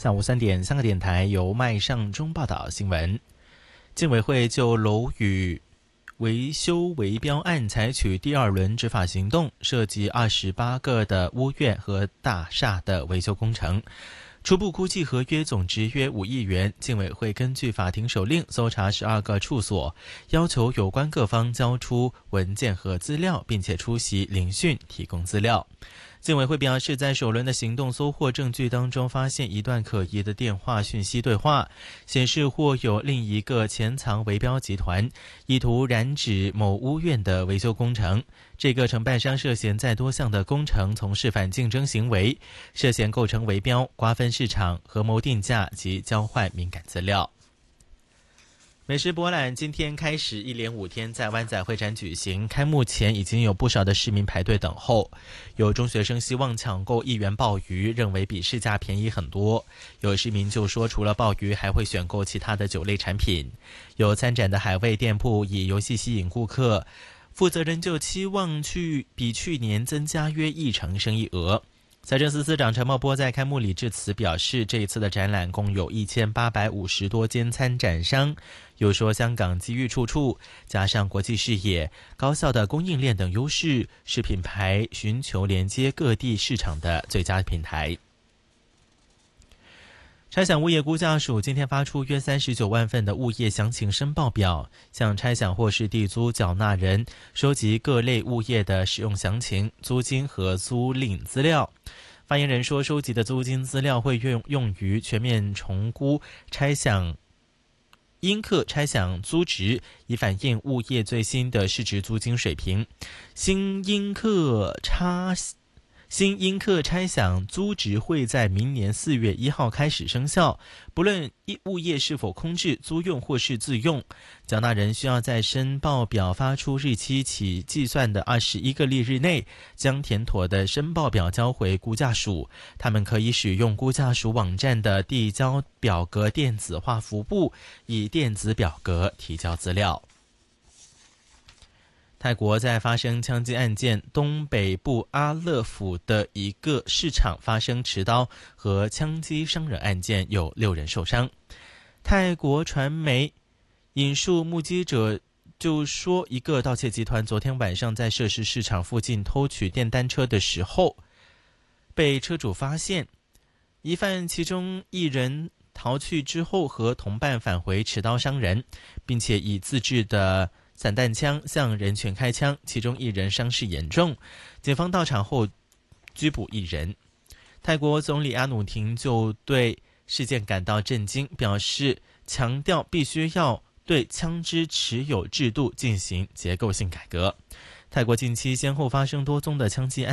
下午3点，香港电台由麦尚中报道新闻。竞委会就楼宇维修围标案采取第2轮执法行动，涉及28个的屋苑和大厦的维修工程。初步估计合约总值约5亿元。竞委会根据法庭手令搜查12个处所，要求有关各方交出文件和资料，并且出席聆讯提供资料。竞委会表示，在首轮的行动搜获证据当中，发现一段可疑的电话讯息对话，显示或有另一个潜藏围标集团，意图染指某屋苑的维修工程。这个承办商涉嫌在多项的工程从事反竞争行为，涉嫌构成围标、瓜分市场、合谋定价及交换敏感资料。美食博览今天开始一连5天在湾仔会展举行，开幕前已经有不少的市民排队等候。有中学生希望抢购1元鲍鱼，认为比市价便宜很多。有市民就说，除了鲍鱼，还会选购其他的酒类产品。有参展的海味店铺以游戏吸引顾客，负责人就期望比去年增加约1成生意额。财政司司长陈茂波在开幕礼致辞表示，这一次的展览共有1850多间参展商，又说香港机遇处处，加上国际视野、高效的供应链等优势，是品牌寻求连接各地市场的最佳平台。差餉物业估价署今天发出约39万份的物业详情申报表，向差餉或是地租缴纳人收集各类物业的使用详情、租金和租赁资料。发言人说，收集的租金资料会用于全面重估差餉应课差餉租值，以反映物业最新的市值租金水平。新应课差餉租值会在明年4月1号开始生效，不论物业是否空置、租用或是自用，缴纳人需要在申报表发出日期起计算的21个例日内，将填妥的申报表交回估价署。他们可以使用估价署网站的递交表格电子化服务，以电子表格提交资料。泰国在发生枪击案件，东北部阿勒府的一个市场发生持刀和枪击伤人案件，有6人受伤。泰国传媒引述目击者就说，一个盗窃集团昨天晚上在涉事市场附近偷取电单车的时候，被车主发现，疑犯其中1人逃去之后和同伴返回持刀伤人，并且以自制的散弹枪向人群开枪，其中1人伤势严重，警方到场后拘捕1人。泰国总理阿努廷就对事件感到震惊，表示强调必须要对枪支持有制度进行结构性改革。泰国近期先后发生多宗的枪击案。